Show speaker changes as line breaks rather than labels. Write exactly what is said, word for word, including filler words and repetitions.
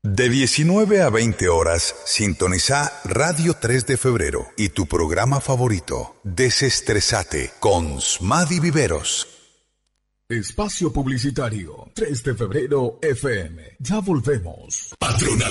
De diecinueve a veinte horas, sintoniza Radio tres de Febrero y tu programa favorito, Desestresate, con Smady Viveros.
Espacio publicitario, tres de Febrero F M. Ya volvemos. Patronal